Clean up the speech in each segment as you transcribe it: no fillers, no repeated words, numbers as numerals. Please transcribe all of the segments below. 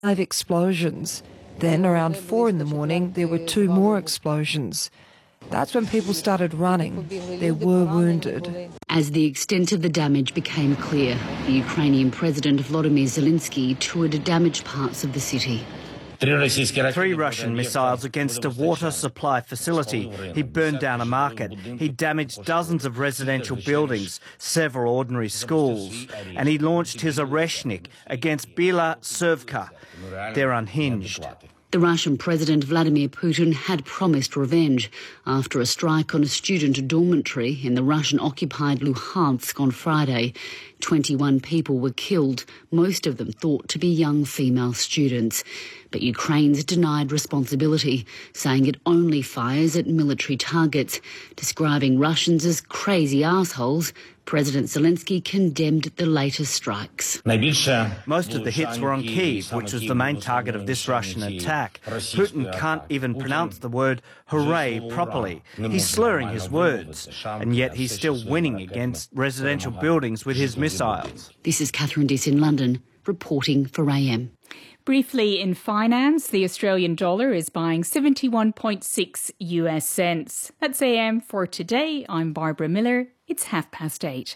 5 explosions. Then, around 4 in the morning, there were 2 more explosions. That's when people started running. There were wounded. As the extent of the damage became clear, the Ukrainian President Volodymyr Zelensky toured damaged parts of the city. 3 Russian missiles against a water supply facility. He burned down a market. He damaged dozens of residential buildings, several ordinary schools. And he launched his Oreshnik against Bila Tservka. They're unhinged. The Russian President Vladimir Putin had promised revenge after a strike on a student dormitory in the Russian-occupied Luhansk on Friday. 21 people were killed, most of them thought to be young female students. But Ukraine's denied responsibility, saying it only fires at military targets. Describing Russians as crazy assholes, President Zelensky condemned the latest strikes. Most of the hits were on Kyiv, which was the main target of this Russian attack. Putin can't even pronounce the word hooray properly. He's slurring his words, and yet he's still winning against residential buildings with his missiles. This is Catherine Diss in London, reporting for AM. Briefly in finance, the Australian dollar is buying 71.6 US cents. That's AM for today. I'm Barbara Miller. It's 8:30.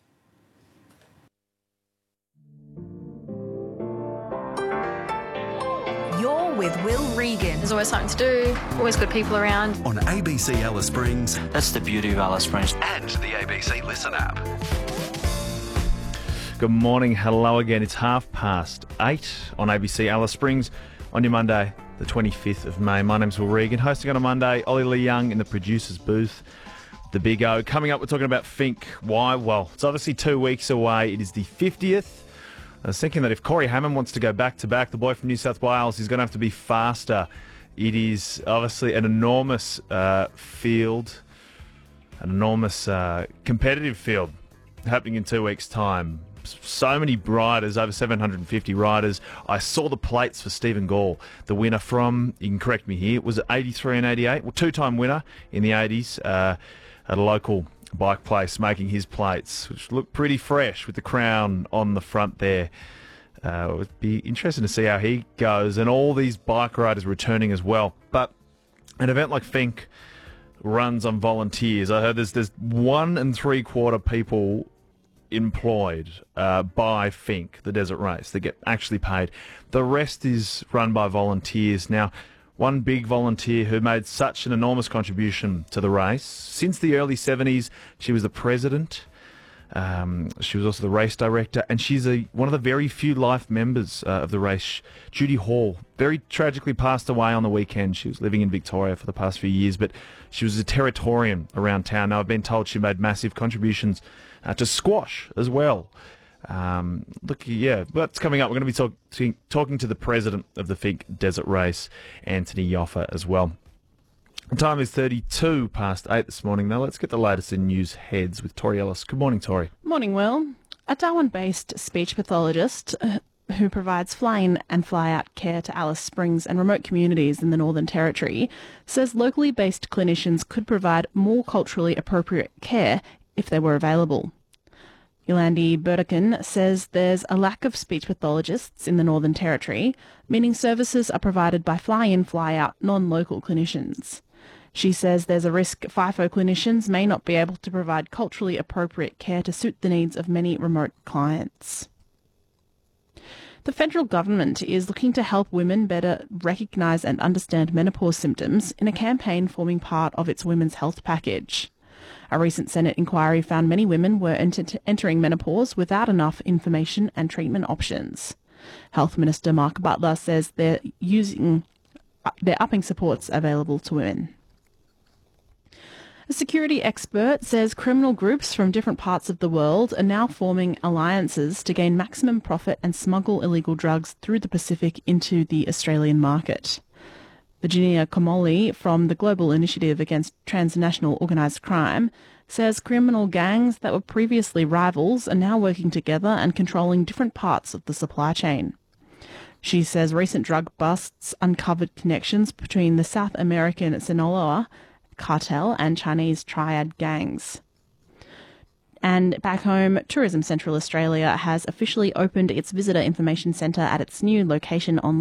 You're with Will Regan. There's always something to do, always good people around. On ABC Alice Springs. That's the beauty of Alice Springs. And the ABC Listen app. Good morning, hello again. It's 8:30 on ABC Alice Springs on your Monday, the 25th of May. My name's Will Regan, hosting on a Monday. Ollie Lee Young in the producer's booth, the Big O. Coming up, we're talking about Finke. Why? Well, it's obviously 2 weeks away. It is the 50th. I was thinking that if Corey Hammond wants to go back-to-back, the boy from New South Wales, he's going to have to be faster. It is obviously an enormous field, an enormous competitive field happening in 2 weeks' time. So many riders, over 750 riders. I saw the plates for Stephen Gall, the winner from, you can correct me here, was it 83 and 88? Well, two-time winner in the 80s at a local bike place, making his plates, which look pretty fresh with the crown on the front there. It would be interesting to see how he goes, and all these bike riders returning as well. But an event like Finke runs on volunteers. I heard there's 1 3/4 people employed by Finke, the desert race. They get actually paid. The rest is run by volunteers. Now, one big volunteer who made such an enormous contribution to the race, since the early 70s, she was the president. She was also the race director, and she's one of the very few life members of the race. Judy Hall very tragically passed away on the weekend. She was living in Victoria for the past few years, but she was a Territorian around town. Now, I've been told she made massive contributions to squash as well. That's coming up. We're going to be talking to the president of the Finke Desert Race, Anthony Yoffa, as well. The time is 32 past 8 this morning. Now let's get the latest in news heads with Tori Ellis. Good morning, Tori. Morning, Will. A Darwin-based speech pathologist who provides fly-in and fly-out care to Alice Springs and remote communities in the Northern Territory says locally based clinicians could provide more culturally appropriate care if they were available. Yolandi Burdekin says there's a lack of speech pathologists in the Northern Territory, meaning services are provided by fly-in, fly-out, non-local clinicians. She says there's a risk FIFO clinicians may not be able to provide culturally appropriate care to suit the needs of many remote clients. The federal government is looking to help women better recognise and understand menopause symptoms in a campaign forming part of its women's health package. A recent Senate inquiry found many women were entering menopause without enough information and treatment options. Health Minister Mark Butler says they're upping supports available to women. A security expert says criminal groups from different parts of the world are now forming alliances to gain maximum profit and smuggle illegal drugs through the Pacific into the Australian market. Virginia Comolli from the Global Initiative Against Transnational Organised Crime says criminal gangs that were previously rivals are now working together and controlling different parts of the supply chain. She says recent drug busts uncovered connections between the South American Sinaloa cartel and Chinese triad gangs. And back home, Tourism Central Australia has officially opened its visitor information centre at its new location online.